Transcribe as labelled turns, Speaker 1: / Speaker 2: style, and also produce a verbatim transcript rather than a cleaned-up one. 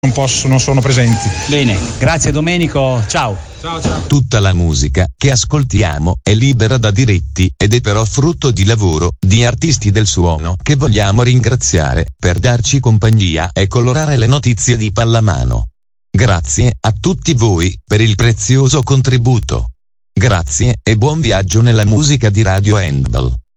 Speaker 1: non possono, non sono presenti.
Speaker 2: Bene, grazie Domenico, ciao.
Speaker 1: Ciao, ciao.
Speaker 3: Tutta la musica che ascoltiamo è libera da diritti ed è però frutto di lavoro di artisti del suono che vogliamo ringraziare per darci compagnia e colorare le notizie di pallamano. Grazie a tutti voi per il prezioso contributo. Grazie e buon viaggio nella musica di Radio Handball.